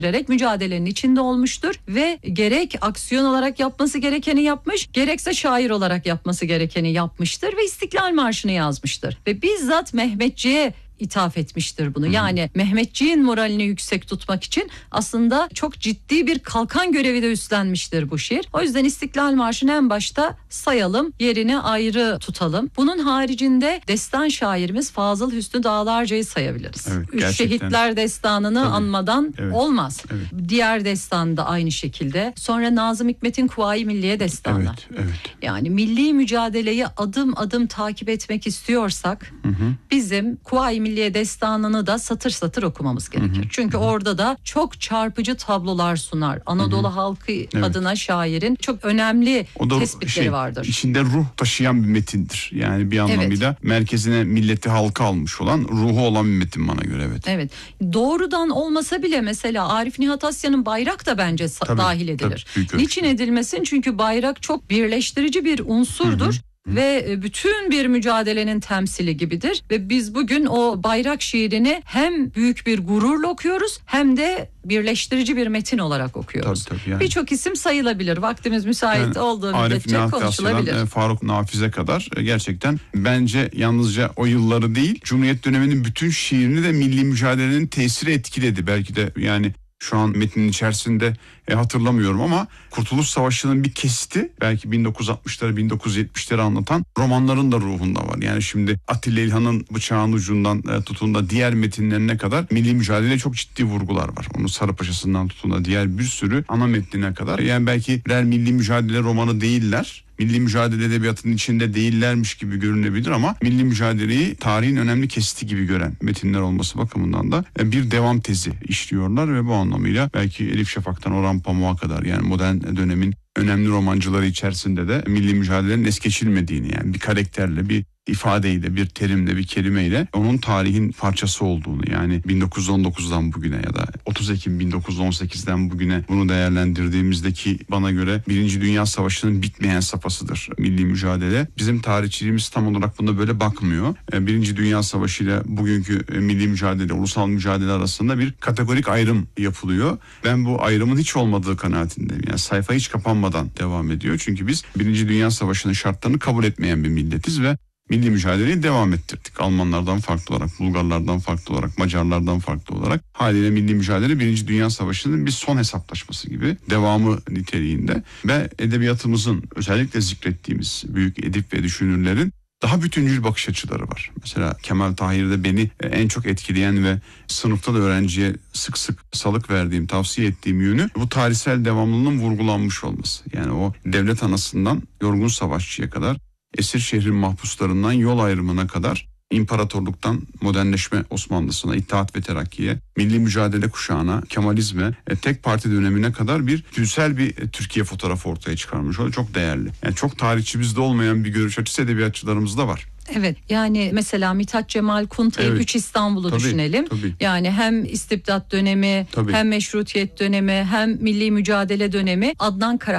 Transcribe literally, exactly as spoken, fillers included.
vererek mücadelenin içinde olmuştur ve gerek aksiyon olarak yapması gerekeni yapmış, gerekse şair olarak yapması gerekeni yapmıştır ve İstiklal Marşı'nı yazmıştır. Ve bizzat Mehmetçiğe ithaf etmiştir bunu. Yani Mehmetçiğin moralini yüksek tutmak için aslında çok ciddi bir kalkan görevi de üstlenmiştir bu şiir. O yüzden İstiklal Marşı'nı en başta sayalım, yerini ayrı tutalım. Bunun haricinde destan şairimiz Fazıl Hüsnü Dağlarca'yı sayabiliriz. Evet, Üç Şehitler Destanı'nı Tabii. anmadan Evet. olmaz. Evet. Diğer destan da aynı şekilde. Sonra Nazım Hikmet'in Kuvayi Milliye Destanı. Evet, evet. Yani milli mücadeleyi adım adım takip etmek istiyorsak Hı hı. bizim Kuvayi Milliye Destanı'nı da satır satır okumamız gerekir. Hı hı. Çünkü hı hı. orada da çok çarpıcı tablolar sunar. Anadolu hı hı. halkı evet. adına şairin çok önemli tespitleri şey, vardır. İçinde ruh taşıyan bir metindir. Yani bir anlamıyla evet. merkezine milleti halkı almış olan, ruhu olan bir metin bana göre. Evet. Evet. Doğrudan olmasa bile mesela Arif Nihat Asya'nın Bayrak da bence tabii, dahil edilir. Tabii, niçin edilmesin? Çünkü bayrak çok birleştirici bir unsurdur. Hı hı. Ve bütün bir mücadelenin temsili gibidir ve biz bugün o bayrak şiirini hem büyük bir gururla okuyoruz hem de birleştirici bir metin olarak okuyoruz. Tabii, tabii yani. Birçok isim sayılabilir. Vaktimiz müsait yani, olduğu müddetçe konuşulabilir. E, Faruk Nafiz'e kadar e, gerçekten bence yalnızca o yılları değil, Cumhuriyet döneminin bütün şiirini de milli mücadelenin tesiri etkiledi. Belki de yani şu an metnin içerisinde e, hatırlamıyorum ama Kurtuluş Savaşı'nın bir kesiti belki bin dokuz yüz altmışları bin dokuz yüz yetmişleri anlatan romanların da ruhunda var. Yani şimdi Atilla İlhan'ın Bıçağın Ucundan e, tutun da diğer metinlerine kadar milli mücadeleye çok ciddi vurgular var. Onun Sarıpaşa'sından tutun da diğer bir sürü ana metnine kadar. Yani belki birer milli mücadele romanı değiller. Milli mücadele edebiyatının içinde değillermiş gibi görünebilir ama milli mücadeleyi tarihin önemli kesiti gibi gören metinler olması bakımından da bir devam tezi işliyorlar ve bu anlamıyla belki Elif Şafak'tan Orhan Pamuk'a kadar yani modern dönemin önemli romancıları içerisinde de milli mücadelenin es geçilmediğini yani bir karakterle, bir ifadeyle, bir terimle, bir kelimeyle onun tarihin parçası olduğunu yani bin dokuz yüz on dokuzdan bugüne ya da otuz Ekim bin dokuz yüz on sekizden bugüne bunu değerlendirdiğimizdeki bana göre Birinci Dünya Savaşı'nın bitmeyen safhasıdır milli mücadele. Bizim tarihçiliğimiz tam olarak buna böyle bakmıyor. Birinci Dünya Savaşı ile bugünkü milli mücadele, ulusal mücadele arasında bir kategorik ayrım yapılıyor. Ben bu ayrımın hiç olmadığı kanaatindeyim. Yani sayfa hiç kapanmadan devam ediyor. Çünkü biz Birinci Dünya Savaşı'nın şartlarını kabul etmeyen bir milletiz ve milli mücadeleyi devam ettirdik. Almanlardan farklı olarak, Bulgarlardan farklı olarak, Macarlardan farklı olarak. Haliyle milli mücadele Birinci Dünya Savaşı'nın bir son hesaplaşması gibi devamı niteliğinde ve edebiyatımızın özellikle zikrettiğimiz büyük edip ve düşünürlerin daha bütüncül bakış açıları var. Mesela Kemal Tahir'de beni en çok etkileyen ve sınıfta da öğrenciye sık sık salık verdiğim, tavsiye ettiğim yönü bu tarihsel devamlılığın vurgulanmış olması. Yani o devlet anasından yorgun savaşçıya kadar, esir şehrin mahpuslarından yol ayrımına kadar, imparatorluktan modernleşme Osmanlısına, İttihat ve Terakki'ye, milli mücadele kuşağına, Kemalizme, e, tek parti dönemine kadar bir kültürel bir e, Türkiye fotoğrafı ortaya çıkarmış. O çok değerli. Yani çok tarihçimizde olmayan bir görüş açısı edebiyatçılarımızda var. Evet yani mesela Mithat Cemal Kuntay'ı evet. Üç İstanbul'u tabii, düşünelim. Tabii. Yani hem istibdat dönemi, tabii. hem meşrutiyet dönemi, hem milli mücadele dönemi Adnan Kara